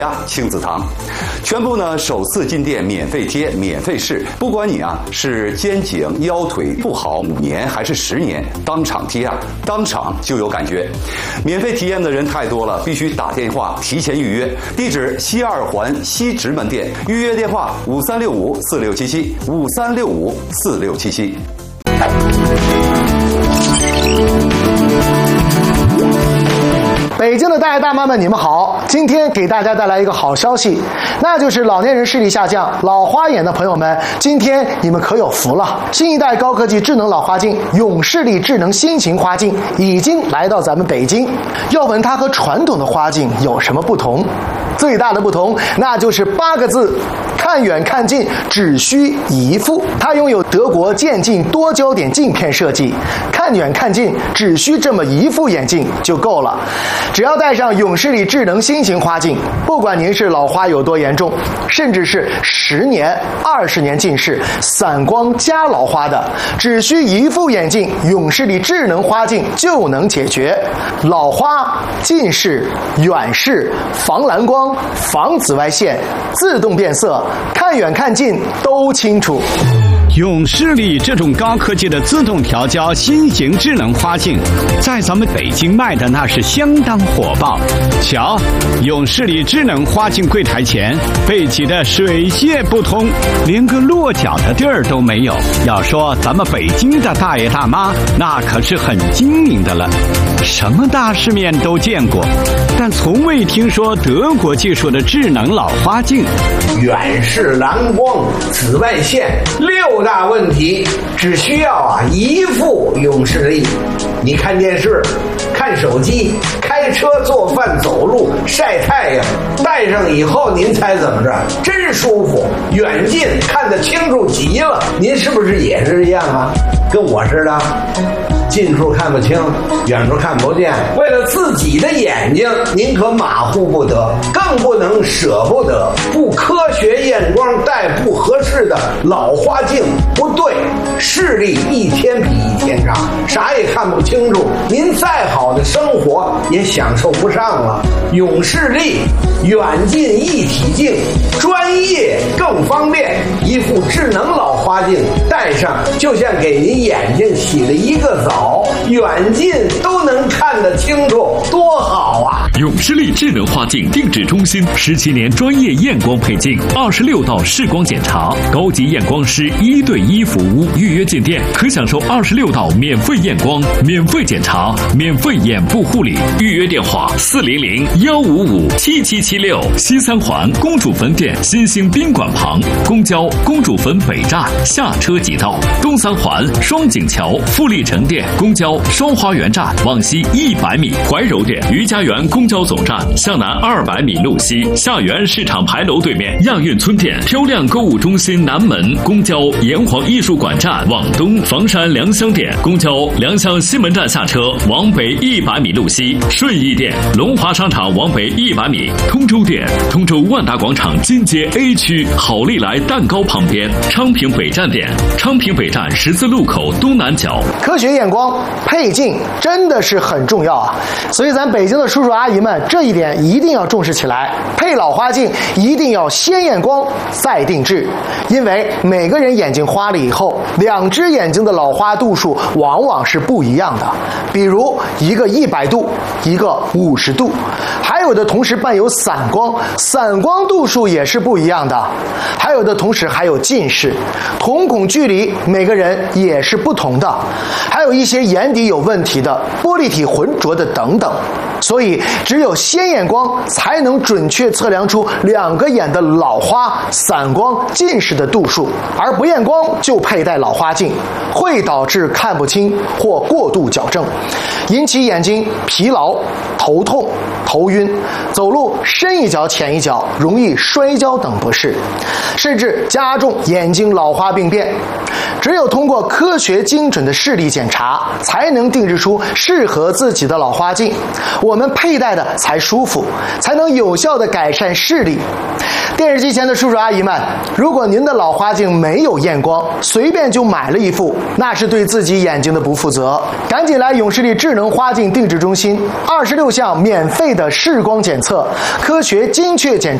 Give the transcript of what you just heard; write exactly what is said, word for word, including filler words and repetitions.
亲子堂，全部呢首次进店免费贴、免费试，不管你啊是肩颈、腰腿不好五年还是十年，当场贴啊，当场就有感觉。免费体验的人太多了，必须打电话提前预约。地址西二环西直门店，预约电话五三六五四六七七五三六五四六七七。 北京的大爷大妈们，你们好！今天给大家带来一个好消息，那就是老年人视力下降、老花眼的朋友们，今天你们可有福了！新一代高科技智能老花镜永视力智能新型花镜已经来到咱们北京。要问它和传统的花镜有什么不同？最大的不同，那就是八个字：看远看近，只需一副。它拥有德国渐进多焦点镜片设计，看远看近只需这么一副眼镜就够了。只要戴上永视力智能新型花镜，不管您是老花有多严重，甚至是十年、二十年近视、散光加老花的，只需一副眼镜，永视力智能花镜就能解决老花、近视、远视、防蓝光、防紫外线、自动变色，看远看近都清楚。 永视力这种高科技的自动调焦新型智能花镜，在咱们北京卖的那是相当火爆。瞧，永视力智能花镜柜台前被挤得水泄不通，连个落脚的地儿都没有。要说咱们北京的大爷大妈，那可是很精明的了，什么大世面都见过，但从未听说德国技术的智能老花镜。 远视、蓝光、紫外线六大问题，只需要啊一副永视力。你看电视、看手机、开车、做饭、走路、晒太阳，戴上以后您猜怎么着？真舒服，远近看得清楚极了。您是不是也是一样啊？跟我似的。近处看不清，远处看不见，为了自己的眼睛，您可马虎不得，更不能舍不得。不科学验光戴不合适的老花镜，不对，视力一天比一天差，啥也看不清楚，您再好的生活也享受不上了。永视力远近一体镜，专业更方便，一副智能老花镜戴上，就像给您眼睛洗了一个澡。远近都能看得清楚，多好啊！ 永视力智能花镜定制中心十七年专业验光配镜，二十六道视光检查，高级验光师一对一服务。预约进店可享受二十六道免费验光、免费检查、免费眼部护理。预约电话：四零零幺五五七七七六。西三环公主坟店新兴宾馆旁，公交公主坟北站下车即到。东三环双井桥富力城店。公交双花园站往西一百米，怀柔店余家园公交总站向南二百米路西，下园市场牌楼对面亚运村店漂亮购物中心南门，公交炎黄艺术馆站往东房山良乡店，公交良乡西门站下车往北一百米路西，顺义店龙华商场往北一百米，通州店通州万达广场金街 A 区好利来蛋糕旁边，昌平北站店昌平北站十字路口东南角。 科学验光配镜真的是很重要啊，所以咱北京的叔叔阿姨们这一点一定要重视起来。配老花镜一定要先验光再定制，因为每个人眼睛花了以后，两只眼睛的老花度数往往是不一样的。比如一个一百度，一个五十度，还有的同时伴有散光，散光度数也是不一样的。还有的同时还有近视，瞳孔距离每个人也是不同的。还有一些眼底有问题的、玻璃体浑浊的等等。所以只有先验光才能准确测量出两个眼的老花、散光、近视的度数，而不验光就佩戴老花镜，会导致看不清或过度矫正，引起眼睛疲劳、头痛、头晕，走路深一脚浅一脚，容易摔跤等不适，甚至加重眼睛老花病变。只有通过科学精准的视力检查，才能定制出适合自己的老花镜，我们佩戴的才舒服，才能有效地改善视力。 电视机前的叔叔阿姨们，如果您的老花镜没有验光，随便就买了一副，那是对自己眼睛的不负责。赶紧来永视力智能花镜定制中心，二十六项免费的视光检测，科学精确检查。